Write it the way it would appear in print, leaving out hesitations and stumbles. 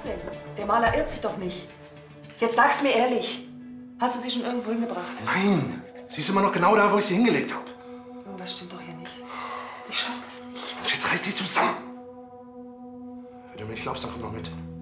denn? Der Maler irrt sich doch nicht. Jetzt sag's mir ehrlich. Hast du sie schon irgendwo hingebracht? Nein, sie ist immer noch genau da, wo ich sie hingelegt habe. Irgendwas stimmt doch hier nicht. Ich schaff das nicht. Jetzt reiß dich zusammen. Wenn du mir nicht glaubst, dann komm doch mit.